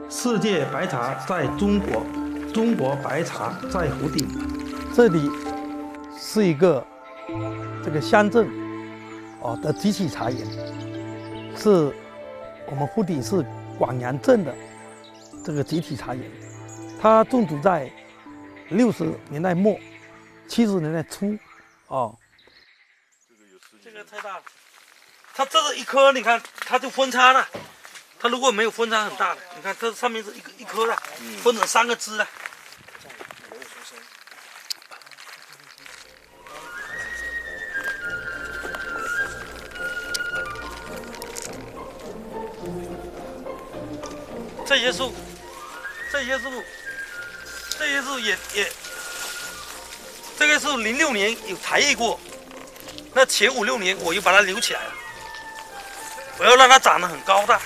世界白茶在中国，中国白茶在湖顶。 这里是一个这个乡镇的集体茶园，是我们湖顶市广阳镇的这个集体茶园。它种植在60年代末、70年代初这个太大了，它这是一颗，你看它就分叉了。它如果没有分叉很大的，你看这上面是一颗的，分成3个枝的。这些树也，这个树06年有裁叶过，那前5、6年我又把它留起来了，我要让它长得很高大。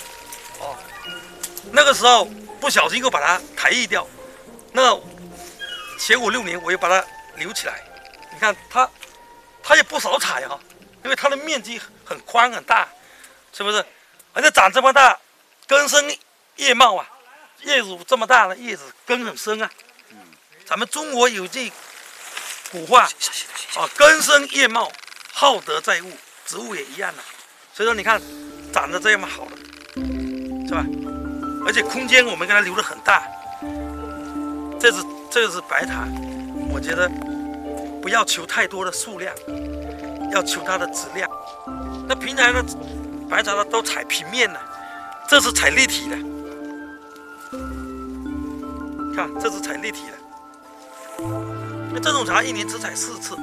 那个时候不小心又把它抬叶掉，那前5、6年我又把它留起来。你看它也不少采因为它的面积很宽很大，是不是？而且长这么大，根深叶茂啊，叶子这么大的叶子根很深啊。咱们中国有句古话根深叶茂，厚德载物，植物也一样的。所以说你看长得这么好的，是吧？而且空间我们给它留得很大。这是白茶，我觉得不要求太多的数量，要求它的质量。那平常的白茶都采平面的，这是采立体的。看，这是采立体的。那这种茶1年只采4次，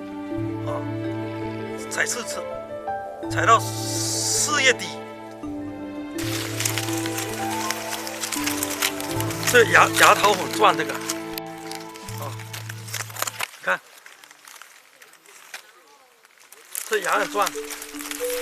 采4次，采到4月底。这芽头很壮，这个，看，这芽很壮。